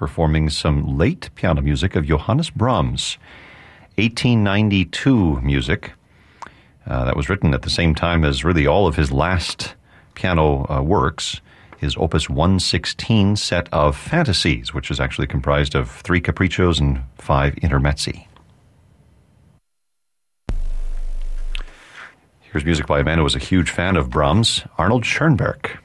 performing some late piano music of Johannes Brahms, 1892 music. That was written at the same time as really all of his last piano works, his Opus 116 set of fantasies, which is actually comprised of 3 capriccios and 5 intermezzi. Here's music by a man who was a huge fan of Brahms, Arnold Schoenberg.